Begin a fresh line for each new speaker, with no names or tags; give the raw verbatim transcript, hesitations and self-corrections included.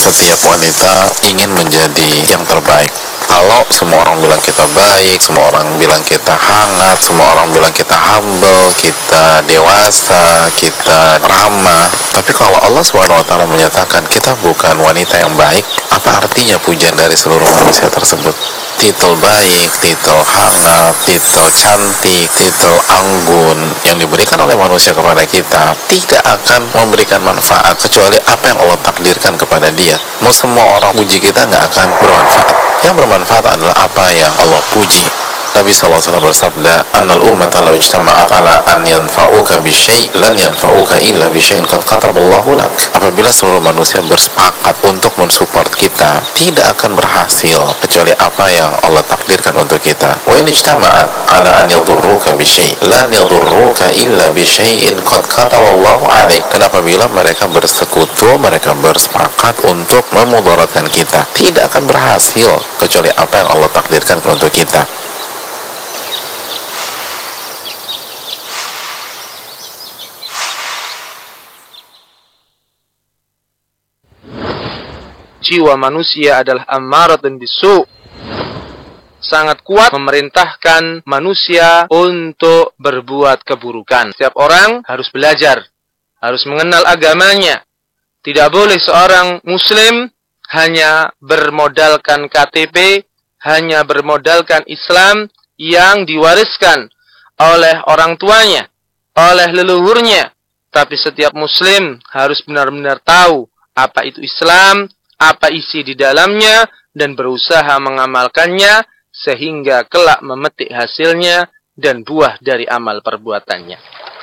setiap wanita ingin menjadi yang terbaik. Kalau semua orang bilang kita baik, semua orang bilang kita hangat, semua orang bilang kita humble, kita dewasa, kita ramah, tapi kalau Allah subhanahu wa taala menyatakan kita bukan wanita yang baik, apa artinya pujian dari seluruh manusia tersebut? Titel baik, titel hangat, titel cantik, titel anggun yang diberikan oleh manusia kepada kita tidak akan memberikan manfaat kecuali apa yang Allah takdirkan kepada dia. Mau semua orang puji kita nggak akan bermanfaat. Yang bermanfaat adalah apa yang Allah puji. Nabi shallallahu alaihi wasallam bersabda, "Annal ummata law ijtama'at ala an yanfa'uka bi syai' lan yanfa'uka illa bi syai'in qad kataballahu lak." Apabila seluruh manusia bersepakat untuk mensupport kita, tidak akan berhasil kecuali apa yang Allah takdirkan untuk kita. Wa in ijtama'at ala an yadurruka bi syai' lan yadurruka illa bi syai'in qad kataballahu 'alaik. Dan apabila mereka bersekutu, mereka bersepakat untuk memudaratkan kita, tidak akan berhasil kecuali apa yang Allah takdirkan untuk kita.
Jiwa manusia adalah ammaratun bisu', sangat kuat memerintahkan manusia untuk berbuat keburukan. Setiap orang harus belajar, harus mengenal agamanya. Tidak boleh seorang muslim hanya bermodalkan K T P, hanya bermodalkan Islam yang diwariskan oleh orang tuanya, oleh leluhurnya. Tapi setiap muslim harus benar-benar tahu apa itu Islam, apa isi di dalamnya, dan berusaha mengamalkannya sehingga kelak memetik hasilnya dan buah dari amal perbuatannya.